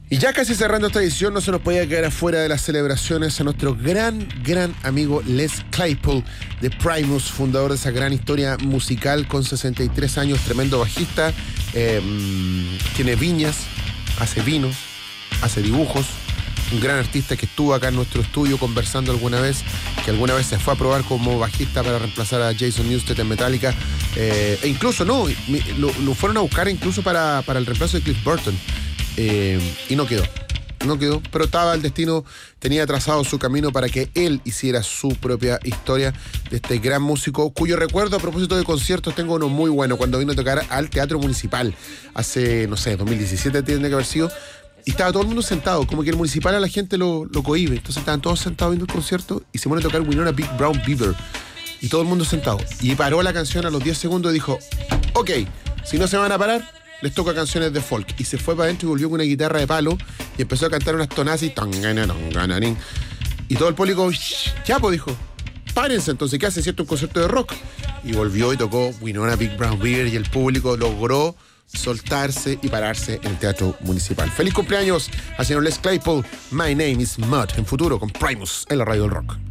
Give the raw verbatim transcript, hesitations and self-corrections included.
Y ya casi cerrando esta edición, no se nos podía quedar afuera de las celebraciones a nuestro gran, gran amigo Les Claypool de Primus, fundador de esa gran historia musical con sesenta y tres años, tremendo bajista, eh, tiene viñas, hace vinos, hace dibujos, un gran artista que estuvo acá en nuestro estudio conversando alguna vez, que alguna vez se fue a probar como bajista para reemplazar a Jason Newsted en Metallica, eh, e incluso no, lo, lo fueron a buscar incluso para, para el reemplazo de Cliff Burton. Eh, y no quedó, no quedó, pero estaba el destino, tenía trazado su camino para que él hiciera su propia historia de este gran músico, cuyo recuerdo a propósito de conciertos tengo uno muy bueno, cuando vino a tocar al Teatro Municipal, hace, no sé, dos mil diecisiete tiene que haber sido, y estaba todo el mundo sentado, como que el Municipal a la gente lo, lo cohíbe, entonces estaban todos sentados viendo el concierto y se pone a tocar Winona Big Brown Beaver, y todo el mundo sentado, y paró la canción a los diez segundos y dijo, ok, si no se van a parar, les toca canciones de folk. Y se fue para adentro y volvió con una guitarra de palo y empezó a cantar unas tonadas y y todo el público, ya pues dijo, párense, entonces ¿qué hacen? ¿Cierto? Un concierto de rock. Y volvió y tocó Winona Big Brown Beaver y el público logró soltarse y pararse en el Teatro Municipal. Feliz cumpleaños al señor Les Claypool. My name is Mud. En futuro con Primus en la radio del rock.